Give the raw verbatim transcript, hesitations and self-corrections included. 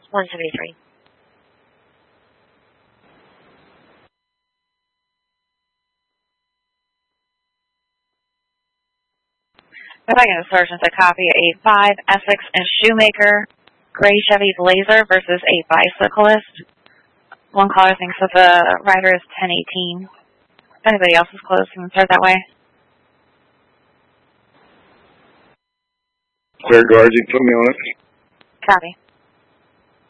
one seventy-three. If I get a sergeant to copy a five Essex and Shoemaker gray Chevy Blazer versus a bicyclist. One caller thinks that the rider is ten eighteen. If anybody else is close, can start that way. Clear guard, you can put me on it. Copy.